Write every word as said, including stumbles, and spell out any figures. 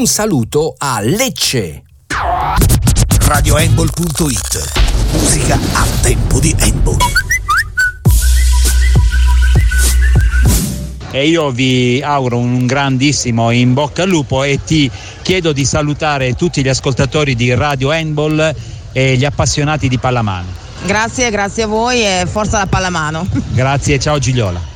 Un saluto a Lecce. radio handball punto it. Musica a tempo di handball. E io vi auguro un grandissimo in bocca al lupo e ti chiedo di salutare tutti gli ascoltatori di Radio Handball e gli appassionati di pallamano. Grazie, grazie a voi e forza la pallamano. Grazie, ciao Gigliola.